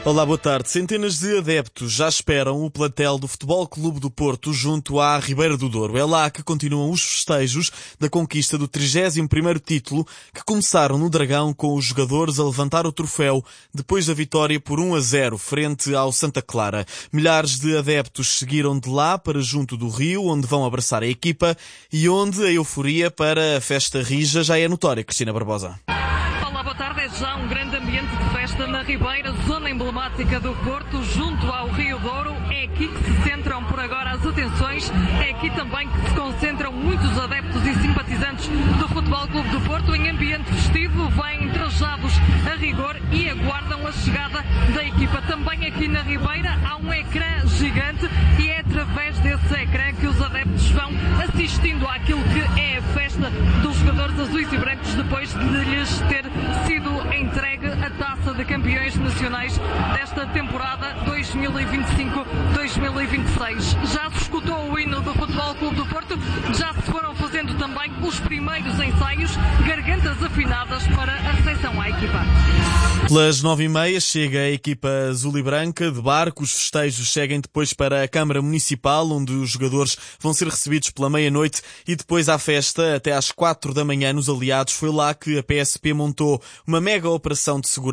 Olá, boa tarde. Centenas de adeptos já esperam o plantel do Futebol Clube do Porto junto à Ribeira do Douro. É lá que continuam os festejos da conquista do 31º título, que começaram no Dragão com os jogadores a levantar o troféu depois da vitória por 1-0 frente ao Santa Clara. Milhares de adeptos seguiram de lá para junto do Rio, onde vão abraçar a equipa e onde a euforia para a festa rija já é notória. Cristina Barbosa. Boa tarde, é já um grande ambiente de festa na Ribeira, zona emblemática do Porto, junto ao Rio Douro. É aqui que se centram por agora as atenções, é aqui também que se concentram muitos adeptos e simpatizantes do Futebol Clube do Porto em ambiente festivo, vêm trajados a rigor e aguardam a chegada da equipa. Também aqui na Ribeira há um ecrã gigante e é através desse ecrã que os adeptos vão assistindo àquilo que é a festa dos jogadores azuis e brancos depois de lhes ter sido entregue a taça de campeões nacionais desta temporada 2025-2026. Já se escutou o hino do Futebol Clube do Porto, já se foram fazendo também os primeiros ensaios, gargantas afinadas para a recepção à equipa. Pelas 9h30 chega a equipa azul e branca de barco. Os festejos seguem depois para a Câmara Municipal, onde os jogadores vão ser recebidos pela meia-noite e depois à festa até às 4 da manhã nos Aliados. Foi lá que a PSP montou uma mega operação de segurança